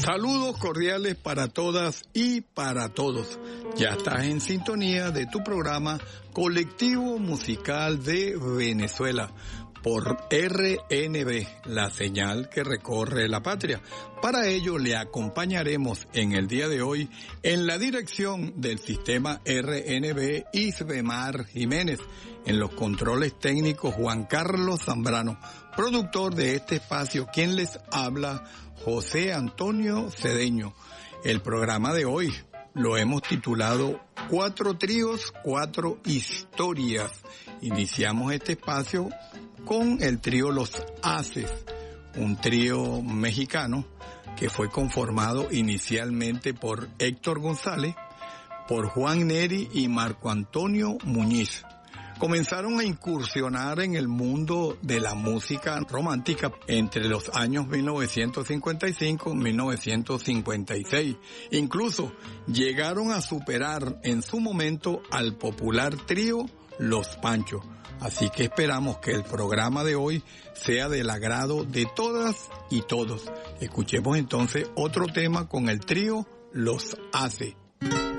Saludos cordiales para todas y para todos. Ya estás en sintonía de tu programa Colectivo Musical de Venezuela por RNB, la señal que recorre la patria. Para ello le acompañaremos en el día de hoy en la dirección del sistema RNB Isbemar Jiménez, en los controles técnicos Juan Carlos Zambrano, productor de este espacio, quien les habla José Antonio Cedeño. El programa de hoy lo hemos titulado 4 tríos, 4 historias. Iniciamos este espacio con el trío Los Haces, un trío mexicano que fue conformado inicialmente por Héctor González, por Juan Neri y Marco Antonio Muñiz. Comenzaron a incursionar en el mundo de la música romántica entre los años 1955 y 1956. Incluso llegaron a superar en su momento al popular trío Los Panchos. Así que esperamos que el programa de hoy sea del agrado de todas y todos. Escuchemos entonces otro tema con el trío Los Haces.